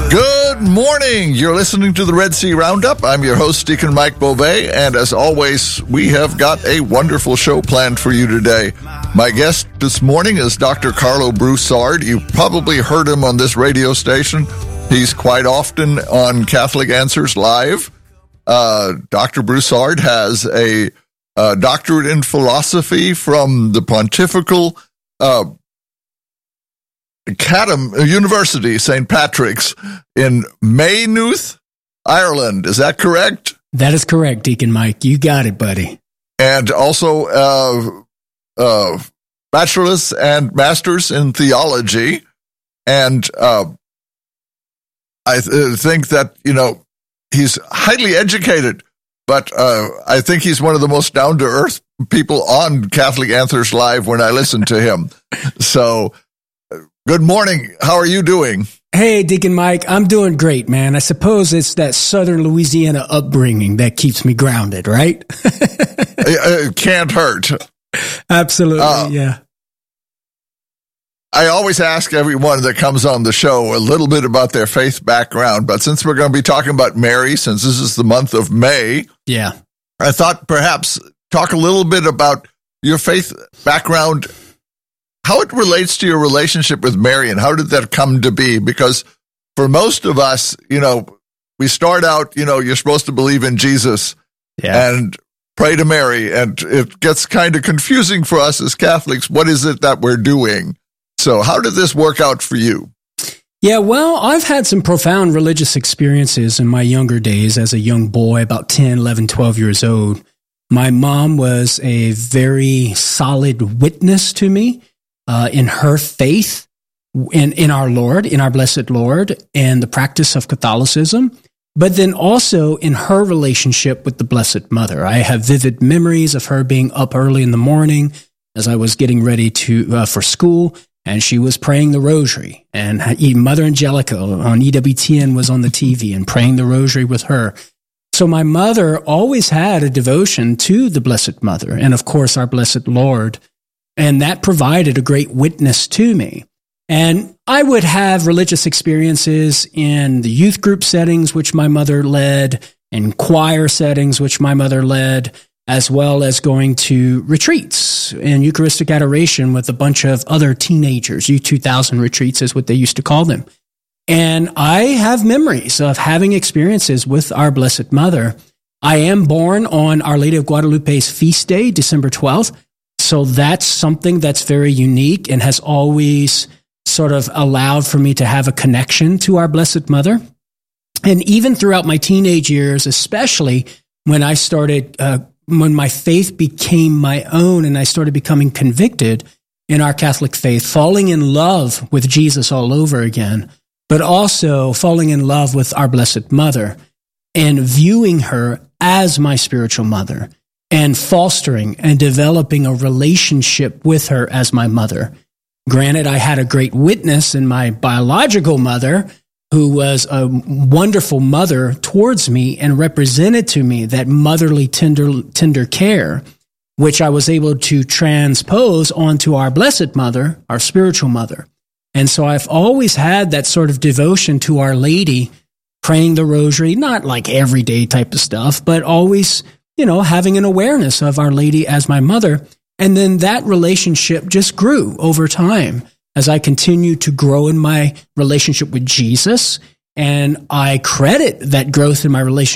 Good morning. You're listening to the Red Sea Roundup. I'm your host, Deacon Mike Beauvais, and as always, we have got a wonderful show planned for you today. My guest this morning is Dr. Carlo Broussard. You probably heard him on this radio station. He's quite often on Catholic Answers Live. Dr. Broussard has a doctorate in philosophy from the Pontifical University, St. Patrick's, in Maynooth, Ireland. Is that correct? That is correct, Deacon Mike. You got it, buddy. And also bachelor's and master's in theology. And I think that, he's highly educated, but I think he's one of the most down-to-earth people on Catholic Answers Live when I listen to him. So, good morning. How are you doing? Hey, Deacon Mike. I'm doing great, man. I suppose it's that Southern Louisiana upbringing that keeps me grounded, right? It can't hurt. Absolutely, yeah. I always ask everyone that comes on the show a little bit about their faith background, but since we're going to be talking about Mary, since this is the month of May, yeah, I thought perhaps talk a little bit about your faith background, how it relates to your relationship with Mary, and how did that come to be? Because for most of us, we start out, you're supposed to believe in Jesus and pray to Mary, and it gets kind of confusing for us as Catholics. What is it that we're doing? So how did this work out for you? Yeah, well, I've had some profound religious experiences in my younger days as a young boy, about 10, 11, 12 years old. My mom was a very solid witness to me in her faith, in our Lord, in our blessed Lord, and the practice of Catholicism, but then also in her relationship with the Blessed Mother. I have vivid memories of her being up early in the morning as I was getting ready for school, and she was praying the rosary. And Mother Angelica on EWTN was on the TV and praying the rosary with her. So my mother always had a devotion to the Blessed Mother and, of course, our Blessed Lord. And that provided a great witness to me. And I would have religious experiences in the youth group settings, which my mother led, and choir settings, which my mother led, as well as going to retreats and Eucharistic adoration with a bunch of other teenagers. U2000 retreats is what they used to call them. And I have memories of having experiences with our Blessed Mother. I am born on Our Lady of Guadalupe's feast day, December 12th. So that's something that's very unique and has always sort of allowed for me to have a connection to our Blessed Mother. And even throughout my teenage years, especially when I started, when my faith became my own and I started becoming convicted in our Catholic faith, falling in love with Jesus all over again, but also falling in love with our Blessed Mother and viewing her as my spiritual mother, and fostering and developing a relationship with her as my mother. Granted, I had a great witness in my biological mother, who was a wonderful mother towards me and represented to me that motherly, tender care, which I was able to transpose onto our Blessed Mother, our spiritual mother. And so I've always had that sort of devotion to Our Lady, praying the rosary, not like everyday type of stuff, but always having an awareness of Our Lady as my mother. And then that relationship just grew over time as I continued to grow in my relationship with Jesus. And I credit that growth in my relationship